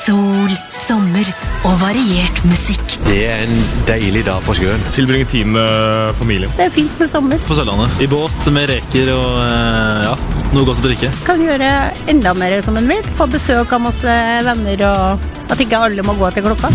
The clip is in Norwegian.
Sol, sommer og variert musikk. Det en deilig dag på sjøen. Tilbringe tid med familien. Det fint med sommer. På Sørlandet. I båt med reker og noe godt å drikke. Kan gjøre enda mer som en vil. Få besøk av masse venner og at ikke alle må gå til klokka.